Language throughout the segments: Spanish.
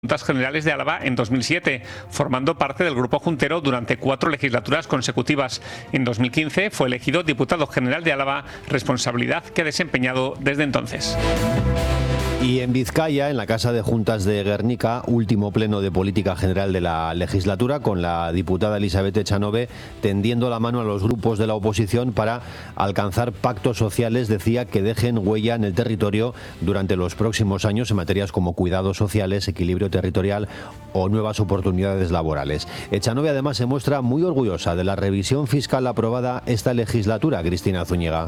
Juntas Generales de Álava en 2007, formando parte del Grupo Juntero durante 4 legislaturas consecutivas. En 2015 fue elegido diputado general de Álava, responsabilidad que ha desempeñado desde entonces. Y en Vizcaya, en la Casa de Juntas de Guernica, último pleno de política general de la legislatura, con la diputada Elizabeth Echanove tendiendo la mano a los grupos de la oposición para alcanzar pactos sociales, decía, que dejen huella en el territorio durante los próximos años en materias como cuidados sociales, equilibrio territorial o nuevas oportunidades laborales. Echanove además se muestra muy orgullosa de la revisión fiscal aprobada esta legislatura. Cristina Zúñiga.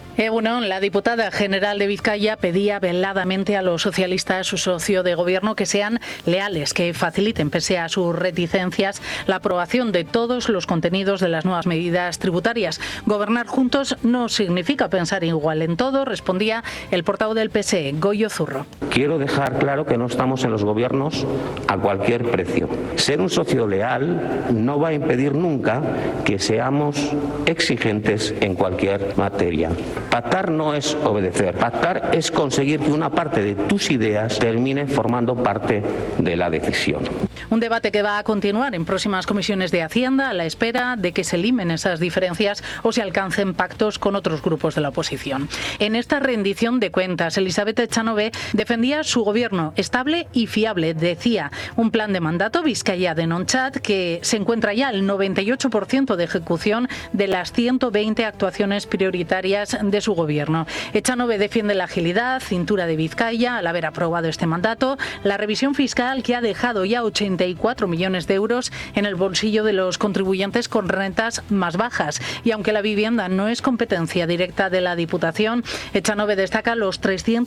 La diputada general de Vizcaya pedía veladamente a los socialistas, su socio de gobierno, que sean leales, que faciliten, pese a sus reticencias, la aprobación de todos los contenidos de las nuevas medidas tributarias. Gobernar juntos no significa pensar igual en todo, respondía el portavoz del PSE, Goyo Zurro. Quiero dejar claro que no estamos en los gobiernos a cualquier precio. Ser un socio leal no va a impedir nunca que seamos exigentes en cualquier materia. Pactar no es obedecer, pactar es conseguir que una parte de tus ideas termine formando parte de la decisión. Un debate que va a continuar en próximas comisiones de Hacienda a la espera de que se limen esas diferencias o se alcancen pactos con otros grupos de la oposición. En esta rendición de cuentas, Elizabeth Echanove defendía su gobierno estable y fiable. Decía un plan de mandato Vizcaya de Nonchat que se encuentra ya al 98% de ejecución de las 120 actuaciones prioritarias de su gobierno. Echanove defiende la agilidad, cintura de Vizcaya, al haber aprobado este mandato, la revisión fiscal que ha dejado ya 84 millones de euros en el bolsillo de los contribuyentes con rentas más bajas. Y aunque la vivienda no es competencia directa de la Diputación, Echanove destaca los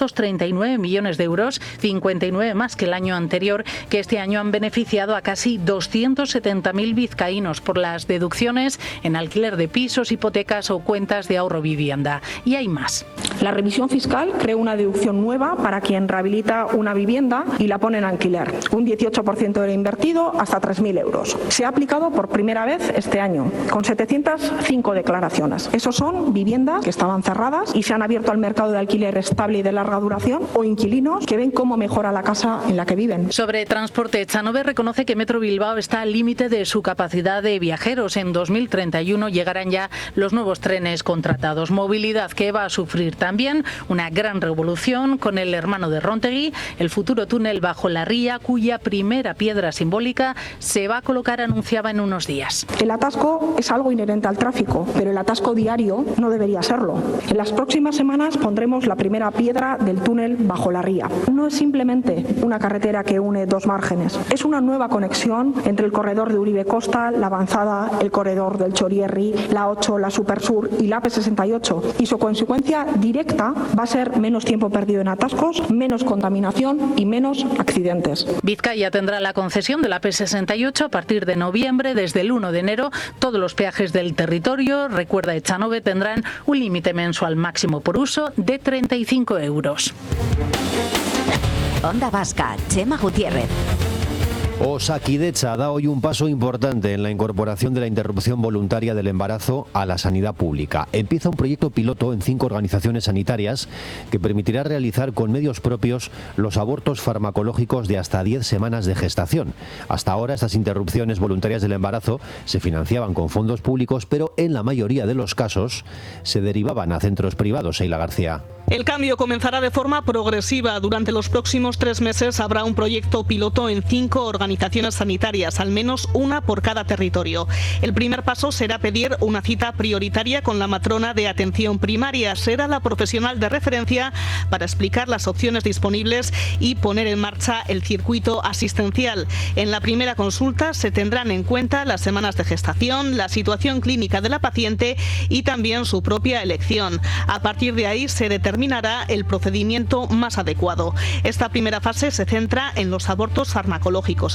339 millones de euros, 59 más que el año anterior, que este año han beneficiado a casi 270.000 vizcaínos por las deducciones en alquiler de pisos, hipotecas o cuentas de ahorro vivienda. Y hay más. La revisión fiscal crea una deducción nueva para quien rehabilita una vivienda y la pone en alquiler. Un 18% de lo invertido hasta 3.000 euros. Se ha aplicado por primera vez este año, con 705 declaraciones. Esos son viviendas que estaban cerradas y se han abierto al mercado de alquiler estable y de larga duración, o inquilinos que ven cómo mejora la casa en la que viven. Sobre transporte, Echanove reconoce que Metro Bilbao está al límite de su capacidad de viajeros. En 2031 llegarán ya los nuevos trenes contratados. Movilidad que va a sufrir también una gran revolución con el hermano de Rontegui, el futuro túnel bajo la ría, cuya primera piedra simbólica se va a colocar, anunciaba, en unos días. El atasco es algo inherente al tráfico, pero el atasco diario no debería serlo. En las próximas semanas pondremos la primera piedra del túnel bajo la ría. No es simplemente una carretera que une dos márgenes, es una nueva conexión entre el corredor de Uribe Costa, la Avanzada, el corredor del Chorierri, la 8, la Supersur y la AP68. Y su consecuencia directa va a ser menos tiempo perdido en atascos, menos contaminación y menos accidentes. Vizcaya tendrá la concesión de la AP68 a partir de noviembre. Desde el 1 de enero, todos los peajes del territorio, recuerda Echanove, tendrán un límite mensual máximo por uso de 35 euros. Onda Vasca, Chema Gutiérrez. Osakidetza da hoy un paso importante en la incorporación de la interrupción voluntaria del embarazo a la sanidad pública. Empieza un proyecto piloto en 5 organizaciones sanitarias que permitirá realizar con medios propios los abortos farmacológicos de hasta 10 semanas de gestación. Hasta ahora estas interrupciones voluntarias del embarazo se financiaban con fondos públicos, pero en la mayoría de los casos se derivaban a centros privados. Sheila García. El cambio comenzará de forma progresiva. Durante los próximos 3 meses habrá un proyecto piloto en 5 organizaciones sanitarias, al menos una por cada territorio. El primer paso será pedir una cita prioritaria con la matrona de atención primaria. Será la profesional de referencia para explicar las opciones disponibles y poner en marcha el circuito asistencial. En la primera consulta se tendrán en cuenta las semanas de gestación, la situación clínica de la paciente y también su propia elección. A partir de ahí se determinará el procedimiento más adecuado. Esta primera fase se centra en los abortos farmacológicos,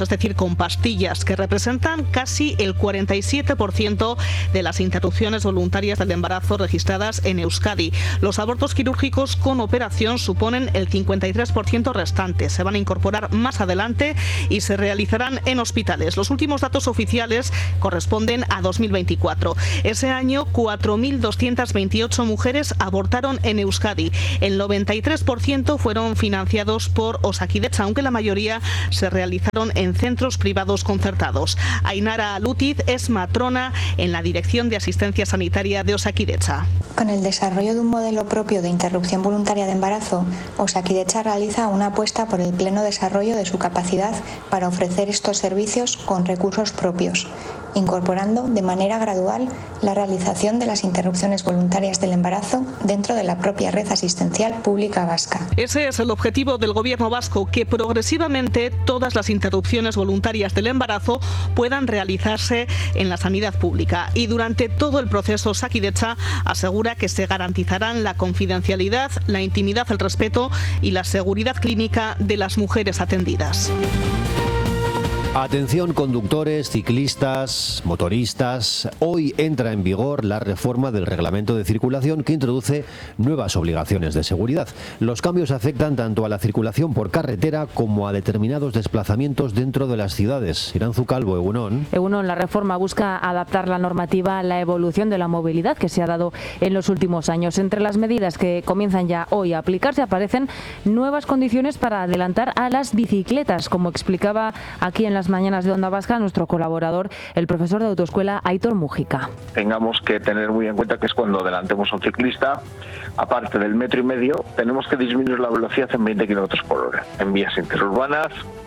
es decir, con pastillas, que representan casi el 47% de las interrupciones voluntarias del embarazo registradas en Euskadi. Los abortos quirúrgicos con operación suponen el 53% restante. Se van a incorporar más adelante y se realizarán en hospitales. Los últimos datos oficiales corresponden a 2024. Ese año, 4.228 mujeres abortaron en Euskadi. El 93% fueron financiados por Osakidetza, aunque la mayoría se realizaron en centros privados concertados. Ainara Lutiz es matrona en la Dirección de Asistencia Sanitaria de Osakidetza. Con el desarrollo de un modelo propio de interrupción voluntaria de embarazo, Osakidetza realiza una apuesta por el pleno desarrollo de su capacidad para ofrecer estos servicios con recursos propios, incorporando de manera gradual la realización de las interrupciones voluntarias del embarazo dentro de la propia red asistencial pública vasca. Ese es el objetivo del Gobierno vasco, que progresivamente todas las interrupciones voluntarias del embarazo puedan realizarse en la sanidad pública. Y durante todo el proceso, Osakidetza asegura que se garantizarán la confidencialidad, la intimidad, el respeto y la seguridad clínica de las mujeres atendidas. Atención conductores, ciclistas, motoristas. Hoy entra en vigor la reforma del reglamento de circulación que introduce nuevas obligaciones de seguridad. Los cambios afectan tanto a la circulación por carretera como a determinados desplazamientos dentro de las ciudades. Iranzu Calvo, Egunon. Egunon, la reforma busca adaptar la normativa a la evolución de la movilidad que se ha dado en los últimos años. Entre las medidas que comienzan ya hoy a aplicarse aparecen nuevas condiciones para adelantar a las bicicletas, como explicaba aquí en las mañanas de Onda Vasca nuestro colaborador, el profesor de autoescuela Aitor Mujica. Tengamos que tener muy en cuenta que es cuando adelantemos a un ciclista, aparte del 1,5 metros, tenemos que disminuir la velocidad en 20 km por hora. En vías interurbanas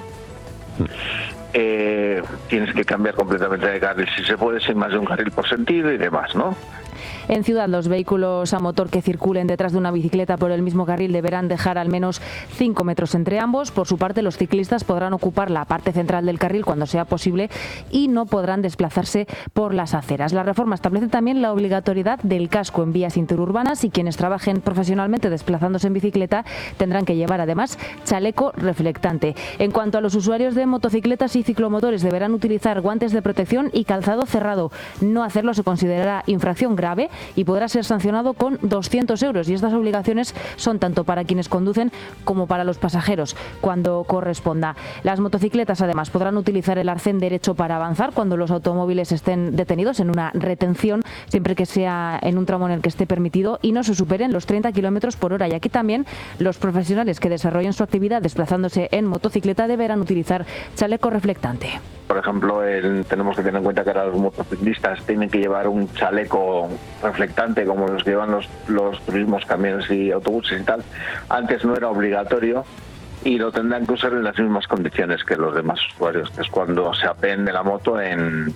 tienes que cambiar completamente de carril, si se puede, sin más de un carril por sentido y demás, ¿no? En ciudad, los vehículos a motor que circulen detrás de una bicicleta por el mismo carril deberán dejar al menos 5 metros entre ambos. Por su parte, los ciclistas podrán ocupar la parte central del carril cuando sea posible y no podrán desplazarse por las aceras. La reforma establece también la obligatoriedad del casco en vías interurbanas y quienes trabajen profesionalmente desplazándose en bicicleta tendrán que llevar además chaleco reflectante. En cuanto a los usuarios de motocicletas y ciclomotores, deberán utilizar guantes de protección y calzado cerrado. No hacerlo se considerará infracción grave y podrá ser sancionado con 200 euros. Y estas obligaciones son tanto para quienes conducen como para los pasajeros cuando corresponda. Las motocicletas además podrán utilizar el arcén derecho para avanzar cuando los automóviles estén detenidos en una retención, siempre que sea en un tramo en el que esté permitido y no se superen los 30 km por hora. Y aquí también los profesionales que desarrollen su actividad desplazándose en motocicleta deberán utilizar chaleco reflectante. Por ejemplo, tenemos que tener en cuenta que ahora los motociclistas tienen que llevar un chaleco reflectante como los que llevan los turismos, camiones y autobuses y tal. Antes no era obligatorio y lo tendrán que usar en las mismas condiciones que los demás usuarios, que es cuando se apeen de la moto en...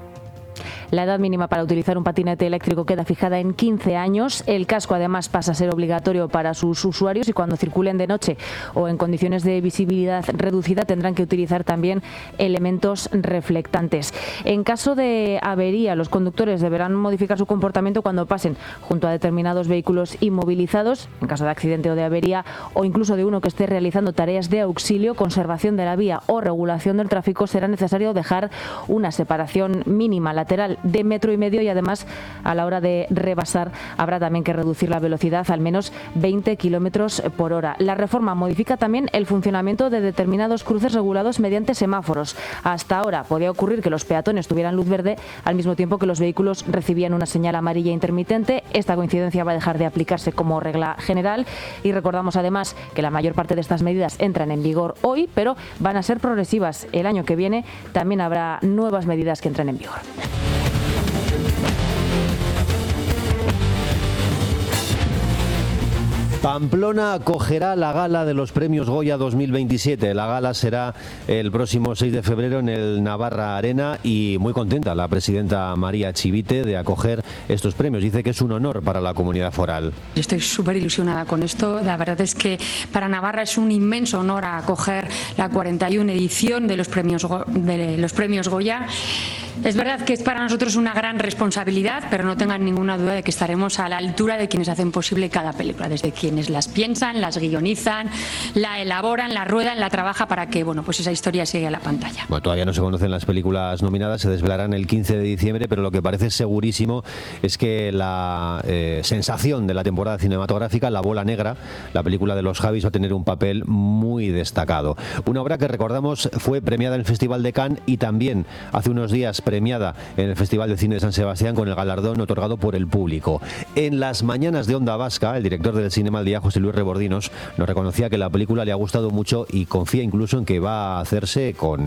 La edad mínima para utilizar un patinete eléctrico queda fijada en 15 años. El casco además pasa a ser obligatorio para sus usuarios y cuando circulen de noche o en condiciones de visibilidad reducida tendrán que utilizar también elementos reflectantes. En caso de avería, los conductores deberán modificar su comportamiento cuando pasen junto a determinados vehículos inmovilizados. En caso de accidente o de avería o incluso de uno que esté realizando tareas de auxilio, conservación de la vía o regulación del tráfico, será necesario dejar una separación mínima lateral de 1,5 metros y además a la hora de rebasar habrá también que reducir la velocidad al menos 20 km por hora. La reforma modifica también el funcionamiento de determinados cruces regulados mediante semáforos. Hasta ahora podía ocurrir que los peatones tuvieran luz verde al mismo tiempo que los vehículos recibían una señal amarilla intermitente. Esta coincidencia va a dejar de aplicarse como regla general y recordamos además que la mayor parte de estas medidas entran en vigor hoy, pero van a ser progresivas. El año que viene también habrá nuevas medidas que entren en vigor. Pamplona acogerá la gala de los premios Goya 2027. La gala será el próximo 6 de febrero en el Navarra Arena y muy contenta la presidenta María Chivite de acoger estos premios. Dice que es un honor para la comunidad foral. Yo estoy súper ilusionada con esto. La verdad es que para Navarra es un inmenso honor acoger la 41 edición de los premios Goya. Es verdad que es para nosotros una gran responsabilidad, pero no tengan ninguna duda de que estaremos a la altura de quienes hacen posible cada película, desde quienes las piensan, las guionizan, la elaboran, la ruedan, la trabaja para que pues esa historia llegue a la pantalla. Bueno, todavía no se conocen las películas nominadas, se desvelarán el 15 de diciembre, pero lo que parece segurísimo es que la sensación de la temporada cinematográfica, La bola negra, la película de los Javis, va a tener un papel muy destacado. Una obra que, recordamos, fue premiada en el Festival de Cannes y también hace unos días premiada en el Festival de Cine de San Sebastián con el galardón otorgado por el público. En las mañanas de Onda Vasca, el director del Cinema al Día, José Luis Rebordinos, nos reconocía que la película le ha gustado mucho y confía incluso en que va a hacerse con